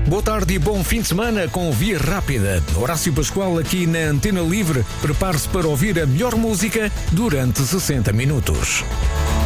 Boa tarde e bom fim de semana com Via Rápida. Horácio Pascoal aqui na Antena Livre. Prepare-se para ouvir a melhor música durante 60 minutos.